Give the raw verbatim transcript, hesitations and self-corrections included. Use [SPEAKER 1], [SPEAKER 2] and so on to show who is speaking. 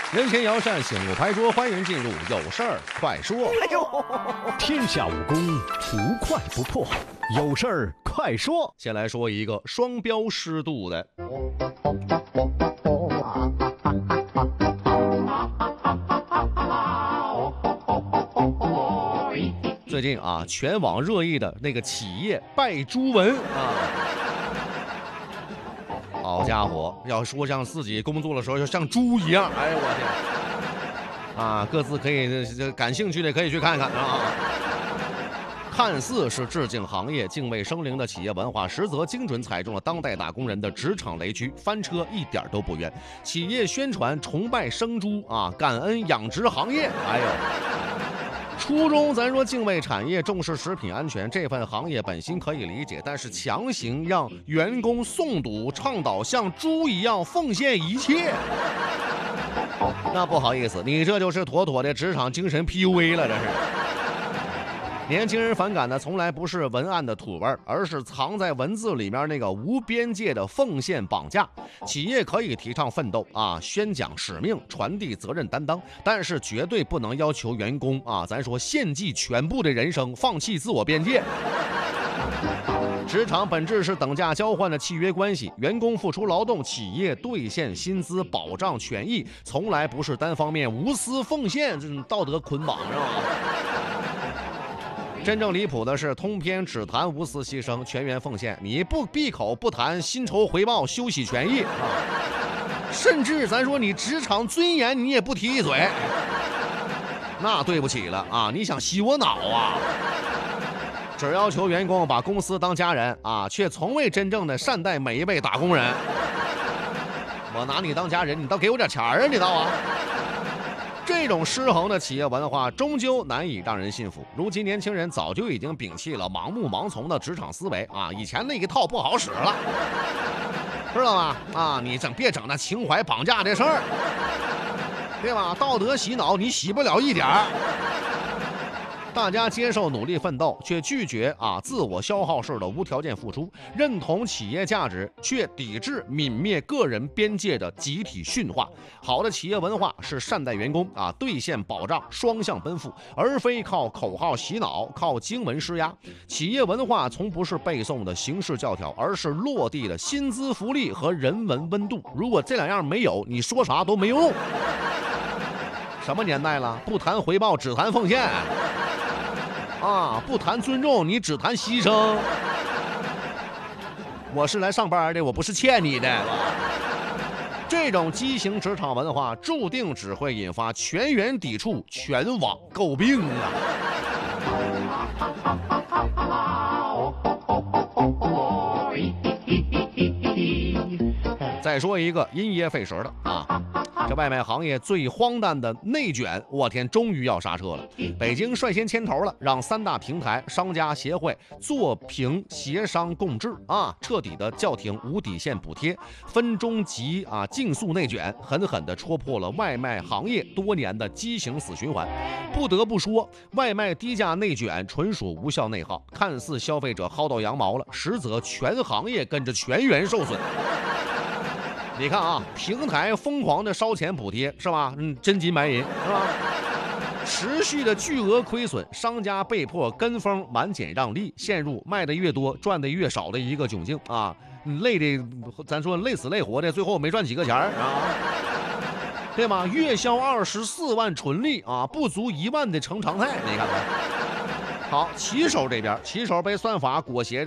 [SPEAKER 1] 人前摇扇，醒目牌桌，欢迎进入有事儿快说。
[SPEAKER 2] 哎呦，
[SPEAKER 3] 天下武功，无快不破。有事儿快说。
[SPEAKER 1] 先来说一个双标适度的。最近啊，全网热议的那个企业拜朱文啊，好家伙，要说像自己工作的时候就像猪一样，哎呦我天！啊，各自可以感兴趣的可以去看看啊。看似是致敬行业敬畏生灵的企业文化，实则精准踩中了当代打工人的职场雷区，翻车一点都不冤。企业宣传崇拜生猪啊，感恩养殖行业，哎呦。初衷咱说敬畏产业，重视食品安全，这份行业本心可以理解，但是强行让员工诵读倡导像猪一样奉献一切，那不好意思，你这就是妥妥的职场精神 P U A 了，这是。年轻人反感的从来不是文案的土味，而是藏在文字里面那个无边界的奉献绑架。企业可以提倡奋斗啊，宣讲使命，传递责任担当，但是绝对不能要求员工啊，咱说献祭全部的人生，放弃自我边界。职场本质是等价交换的契约关系，员工付出劳动，企业兑现薪资，保障权益，从来不是单方面无私奉献，这种道德捆绑，是吧？真正离谱的是，通篇只谈无私牺牲、全员奉献，你不闭口不谈薪酬回报、休息权益啊，甚至咱说你职场尊严你也不提一嘴，那对不起了啊！你想洗我脑啊？只要求员工把公司当家人啊，却从未真正的善待每一位打工人。我拿你当家人，你倒给我点钱啊，你倒啊！这种失衡的企业文化终究难以让人信服。如今年轻人早就已经摒弃了盲目盲从的职场思维啊，以前那一套不好使了，知道吗？啊，你整别整那情怀绑架的事儿，对吧？道德洗脑你洗不了一点儿。大家接受努力奋斗，却拒绝啊自我消耗式的无条件付出，认同企业价值，却抵制泯灭个人边界的集体驯化。好的企业文化是善待员工啊，兑现保障，双向奔赴，而非靠口号洗脑，靠经文施压。企业文化从不是背诵的形式教条，而是落地的薪资福利和人文温度。如果这两样没有，你说啥都没用。什么年代了？不谈回报，只谈奉献。啊，不谈尊重，你只谈牺牲。我是来上班的，我不是欠你的。这种畸形职场文化注定只会引发全员抵触，全网诟病啊！再说一个因噎废食的啊。这外卖行业最荒诞的内卷，我天，终于要刹车了！北京率先牵头了，让三大平台商家协会做平协商共治啊，彻底的叫停无底线补贴，分钟级啊竞速内卷，狠狠地戳破了外卖行业多年的畸形死循环。不得不说，外卖低价内卷纯属无效内耗，看似消费者薅到羊毛了，实则全行业跟着全员受损。你看啊，平台疯狂的烧钱补贴是吧？嗯，真金白银是吧？持续的巨额亏损，商家被迫跟风满减让利，陷入卖的越多赚的越少的一个窘境啊！累的，咱说累死累活的，最后没赚几个钱啊，对吗？月销二十四万纯利啊，不足一万的成常态，你看看。好，骑手这边，骑手被算法裹挟着。